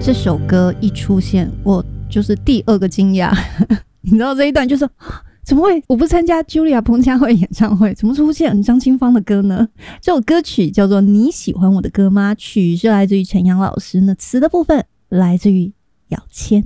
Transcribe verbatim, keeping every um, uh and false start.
这首歌一出现，我就是第二个惊讶。你知道这一段就是怎么会？我不参加 Julia 彭佳慧演唱会，怎么出现张清芳的歌呢？这首歌曲叫做《你喜欢我的歌吗》，曲是来自于陈阳老师，那词的部分来自于姚谦。